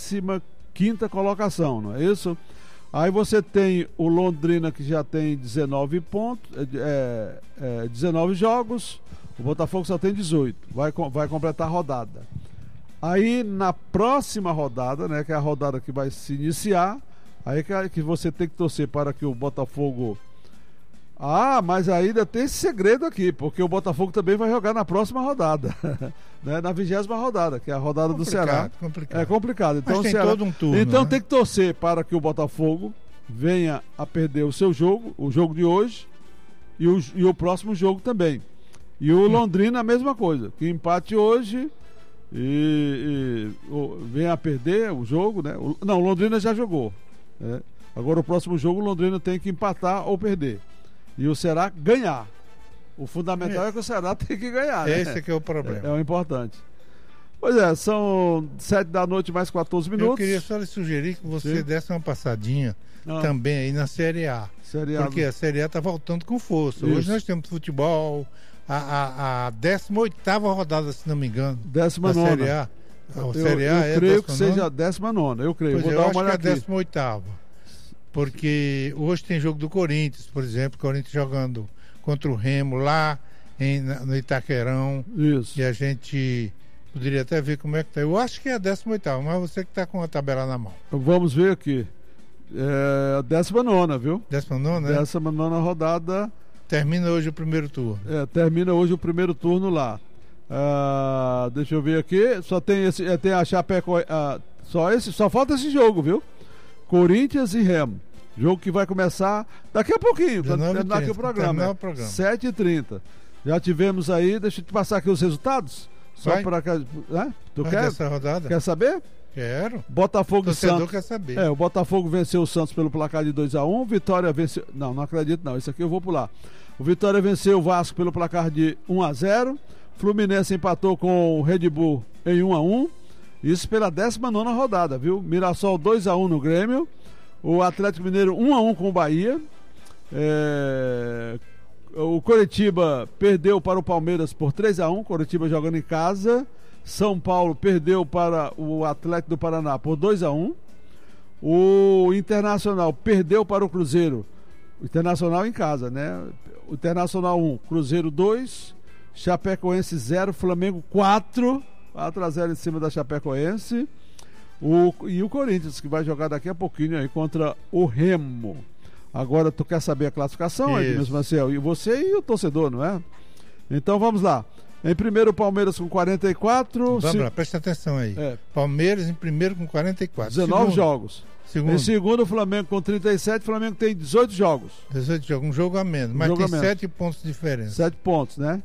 15ª colocação, não é isso? Aí você tem o Londrina, que já tem 19 pontos, 19 jogos, o Botafogo só tem 18, vai completar a rodada. Aí na próxima rodada, né, que é a rodada que vai se iniciar, aí que você tem que torcer para que o Botafogo... mas ainda tem esse segredo aqui, porque o Botafogo também vai jogar na próxima rodada, né, na 20ª rodada, que é a rodada do Ceará. É complicado. Então, mas tem todo um turno, então né? Tem que torcer para que o Botafogo venha a perder o seu jogo, o jogo de hoje, e o próximo jogo também. E o Londrina a mesma coisa, que empate hoje e venha a perder o jogo, né? O Londrina já jogou, né? Agora o próximo jogo o Londrina tem que empatar ou perder. E o Ceará ganhar. O fundamental é que o Ceará tem que ganhar, né? Esse que é o problema. É o importante. Pois é, são 7 da noite mais 14 minutos. Eu queria só lhe sugerir que você desse uma passadinha também aí na Série A. Porque a Série A está voltando com força. Isso. Hoje nós temos futebol, a 18ª rodada, se não me engano. 19ª. Série A. Eu creio que seja a 19ª. Eu creio. Vou dar uma olhada aqui. É a 18ª. Porque hoje tem jogo do Corinthians, por exemplo, Corinthians jogando contra o Remo lá no Itaquerão. Isso. E a gente poderia até ver como é que tá. Eu acho que é a 18ª, mas você que está com a tabela na mão. Vamos ver aqui. É a 19ª, viu? 19ª, né? 19ª rodada. Termina hoje o primeiro turno. Termina hoje o primeiro turno lá. Deixa eu ver aqui. Só tem tem a Chapecoense. Só falta esse jogo, viu? Corinthians e Remo. Jogo que vai começar daqui a pouquinho, para terminar aqui o programa. 7h30. Já tivemos aí, deixa eu te passar aqui os resultados. Só para Tu quer? Dessa rodada? Quer saber? Quero. Botafogo e Santos. Quer saber. O Botafogo venceu o Santos pelo placar de 2-1. Vitória venceu. Não acredito não. Isso aqui eu vou pular. O Vitória venceu o Vasco pelo placar de 1-0. Fluminense empatou com o Red Bull em 1-1. Isso pela 19ª rodada, viu? Mirassol 2-1 no Grêmio. O Atlético Mineiro 1-1 com o Bahia. O Coritiba perdeu para o Palmeiras por 3-1. Coritiba jogando em casa. São Paulo perdeu para o Atlético do Paraná por 2-1. O Internacional perdeu para o Cruzeiro. O Internacional em casa, né? O Internacional 1, Cruzeiro 2, Chapecoense 0, Flamengo 4. 4-0 em cima da Chapecoense. E o Corinthians, que vai jogar daqui a pouquinho aí contra o Remo. Agora tu quer saber a classificação, Edmilson Maciel? E você e o torcedor, não é? Então vamos lá. Em primeiro, o Palmeiras com 44. Vamos lá, presta atenção aí. Palmeiras em primeiro com 44. 19 jogos. Em segundo, o Flamengo com 37. O Flamengo tem 18 jogos. 18 jogos, um jogo a menos. Mas tem 7 pontos de diferença. 7 pontos, né?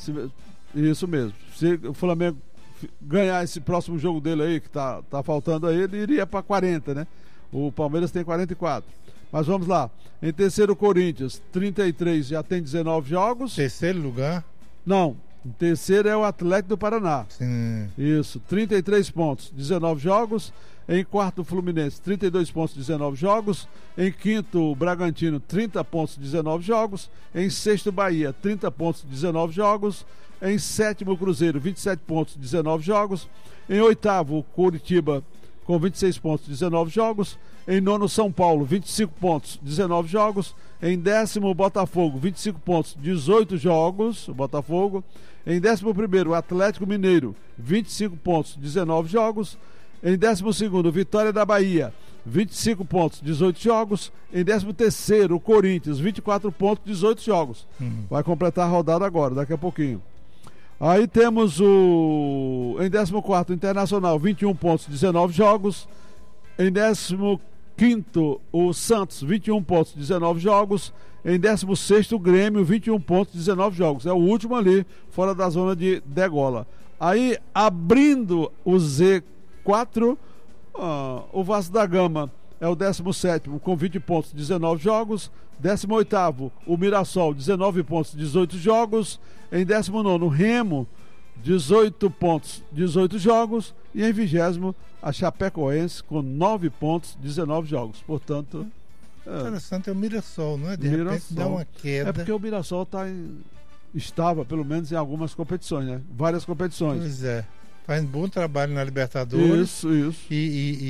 Isso mesmo. Se o Flamengo ganhar esse próximo jogo dele aí, que tá faltando aí, ele iria para 40, né? O Palmeiras tem 44. Mas vamos lá. Em terceiro, o Corinthians, 33, já tem 19 jogos. Terceiro lugar? Não. Em terceiro é o Atlético do Paraná. Sim. Isso, 33 pontos, 19 jogos. Em quarto, o Fluminense, 32 pontos, 19 jogos. Em quinto, o Bragantino, 30 pontos, 19 jogos. Em sexto, Bahia, 30 pontos, 19 jogos. Em sétimo, o Cruzeiro, 27 pontos, 19 jogos. Em oitavo, o Coritiba, com 26 pontos, 19 jogos. Em nono, São Paulo, 25 pontos, 19 jogos. Em décimo, o Botafogo, 25 pontos, 18 jogos. O Botafogo. Em 11º, o Atlético Mineiro, 25 pontos, 19 jogos. Em 12º, Vitória da Bahia, 25 pontos, 18 jogos. Em 13º, o Corinthians, 24 pontos, 18 jogos. Vai completar a rodada agora, daqui a pouquinho. Aí temos em 14º, o Internacional, 21 pontos, 19 jogos. Em 15º, o Santos, 21 pontos, 19 jogos. Em 16º, o Grêmio, 21 pontos, 19 jogos. É o último ali, fora da zona de degola. Aí, abrindo o Z4, o Vasco da Gama é o 17º, com 20 pontos, 19 jogos. 18º, o Mirassol, 19 pontos, 18 jogos. Em 19º, o Remo, 18 pontos, 18 jogos. E em 20º, a Chapecoense, com 9 pontos, 19 jogos. Portanto... interessante é o Mirassol, não é? De repente dá uma queda. É porque o Mirassol estava, pelo menos, em algumas competições, né? Várias competições. Pois é. Faz um bom trabalho na Libertadores. Isso. E